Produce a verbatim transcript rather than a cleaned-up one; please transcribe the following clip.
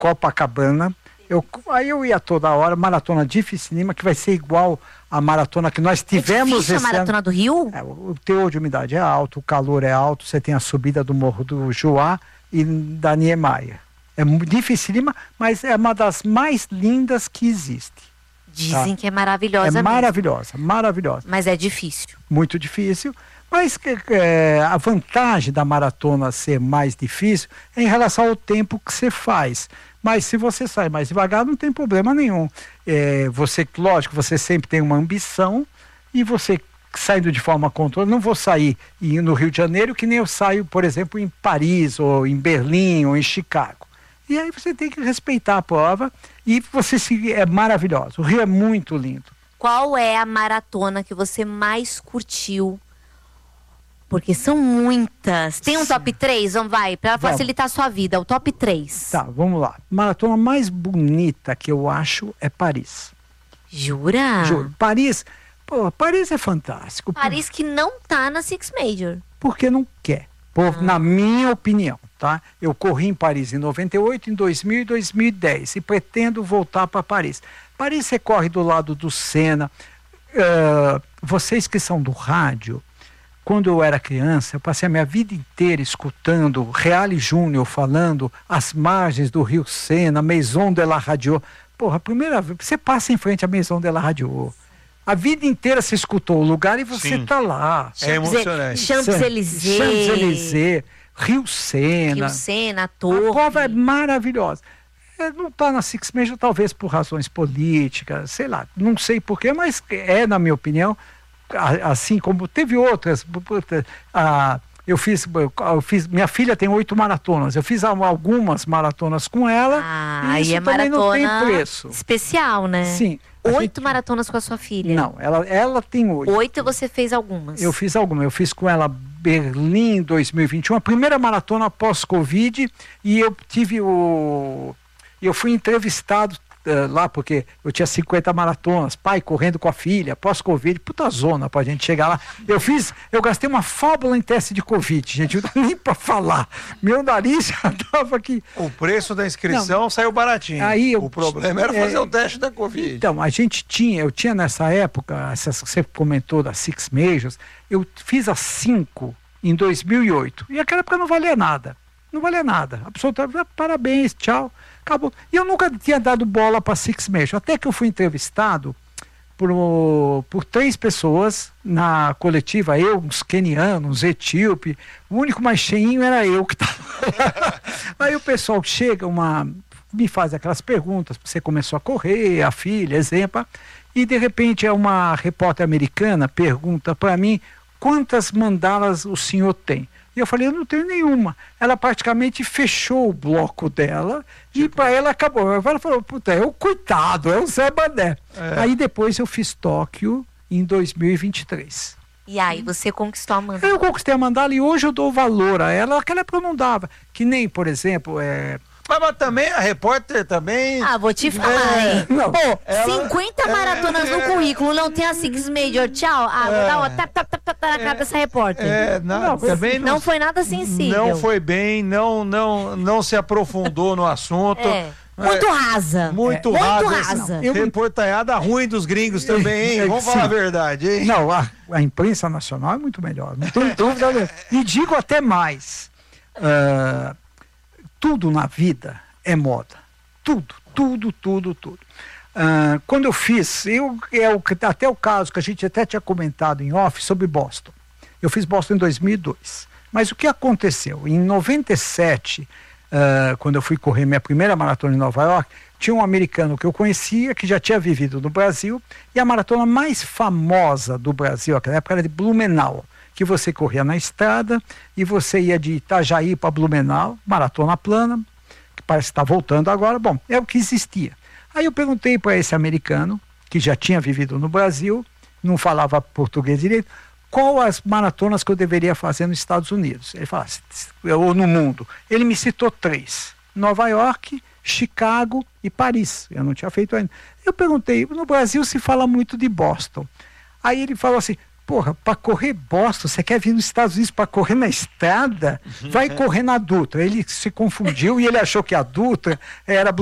Copacabana. Eu, aí eu ia toda hora, maratona dificílima, que vai ser igual a maratona que nós tivemos é difícil esse a maratona ano. do Rio? É, o teor de umidade é alto, o calor é alto, você tem a subida do Morro do Juá e da Niemeyer. É dificílima, mas é uma das mais lindas que existe. Dizem tá? que é maravilhosa É mesmo. maravilhosa, maravilhosa. Mas é difícil. Muito difícil. Mas é, a vantagem da maratona ser mais difícil é em relação ao tempo que você faz. Mas se você sai mais devagar, não tem problema nenhum. É, você, lógico, você sempre tem uma ambição e você saindo de forma controlada, não vou sair no Rio de Janeiro que nem eu saio, por exemplo, em Paris, ou em Berlim, ou em Chicago. E aí você tem que respeitar a prova e você se, é maravilhoso. O Rio é muito lindo. Qual é a maratona que você mais curtiu? Porque são muitas. Tem um top três? Vamos, vai, para facilitar a sua vida, o top três. Tá, vamos lá. Maratona mais bonita que eu acho é Paris. Jura? Juro. Paris, pô, Paris é fantástico. Paris que não tá na Six Major. Porque não quer. Por, ah. Na minha opinião, tá? Eu corri em Paris em noventa e oito, em dois mil e dois mil e dez e pretendo voltar para Paris. Paris você corre do lado do Senna. Uh, vocês que são do rádio, quando eu era criança, eu passei a minha vida inteira escutando Reale Júnior falando às margens do Rio Sena, Maison de la Radio. Porra, a primeira vez, você passa em frente à Maison de la Radio. A vida inteira você escutou o lugar e você está lá. É emocionante. Champs-Élysées. Champs-Élysées, Rio Sena. Rio Sena, a torre. A prova é maravilhosa. É, não está na Six Major, talvez por razões políticas, sei lá, não sei porquê, mas é, na minha opinião, assim como teve outras. A, eu fiz, eu fiz, minha filha tem oito maratonas, eu fiz algumas maratonas com ela. Ah, e isso é também maratona não tem preço. Especial, né? Sim. Oito gente... maratonas com a sua filha? Não, ela, ela tem oito. Oito você fez algumas? Eu fiz algumas. Eu fiz com ela Berlim dois mil e vinte e um, a primeira maratona pós-Covid, e eu tive o... Eu fui entrevistado uh, lá, porque eu tinha cinquenta maratonas, pai correndo com a filha, pós-Covid, puta zona pra gente chegar lá. Eu fiz, eu gastei uma fábula em teste de Covid, gente, não dá nem pra falar. Meu nariz já tava aqui. O preço da inscrição não, saiu baratinho. Aí eu, o problema era fazer é, o teste da Covid. Então, a gente tinha, eu tinha nessa época, essas que você comentou das Six Majors, eu fiz as cinco em dois mil e oito, e naquela época não valia nada. Não valia nada. Absolutamente, parabéns, tchau. Acabou. E eu nunca tinha dado bola para Six Major. Até que eu fui entrevistado por, por três pessoas na coletiva, eu, uns quenianos, uns etíope. O único mais cheinho era eu que estava lá. Aí o pessoal chega, uma, me faz aquelas perguntas. Você começou a correr, a filha, exemplo. E de repente é uma repórter americana pergunta para mim quantas mandalas o senhor tem. E eu falei, eu não tenho nenhuma. Ela praticamente fechou o bloco dela tipo... e para ela acabou. Ela falou, puta, é o coitado, é o Zé Badé. É. Aí depois eu fiz Tóquio em dois mil e vinte e três. E aí você conquistou a mandala? Eu conquistei a mandala e hoje eu dou valor a ela. Naquela época eu não dava. Que nem, por exemplo, é... Mas, mas também, a repórter também... Ah, vou te falar, é, hein? não, Pô, ela, cinquenta maratonas é, no currículo, não tem a Six Major, tchau. Ah, vou é, dar uma tap, tap, tap, tap na cara dessa repórter. É, não, não, também não, não foi nada sensível. Não foi bem, não, não, não se aprofundou no assunto. É. Muito rasa. Muito é. rasa. Muito rasa. Eu... Reportaiada ruim dos gringos também, hein? Vamos falar a verdade, hein? Não, a, a imprensa nacional é muito melhor. Não tenho dúvida. E digo até mais. Uh, tudo na vida é moda. Tudo, tudo, tudo, tudo. Uh, quando eu fiz, eu, é o, até o caso que a gente até tinha comentado em off sobre Boston. Eu fiz Boston em dois mil e dois. Mas o que aconteceu? Em noventa e sete, uh, quando eu fui correr minha primeira maratona em Nova York, tinha um americano que eu conhecia, que já tinha vivido no Brasil, e a maratona mais famosa do Brasil, naquela época, era de Blumenau, que você corria na estrada e você ia de Itajaí para Blumenau, maratona plana, que parece que está voltando agora. Bom, é o que existia. Aí eu perguntei para esse americano, que já tinha vivido no Brasil, não falava português direito, qual as maratonas que eu deveria fazer nos Estados Unidos. Ele falou, ou no mundo. Ele me citou três: Nova York, Chicago e Paris. Eu não tinha feito ainda. Eu perguntei, no Brasil se fala muito de Boston. Aí ele falou assim, Porra, para correr Boston, você quer vir nos Estados Unidos para correr na estrada? Vai correr na Dutra. Ele se confundiu e ele achou que a Dutra era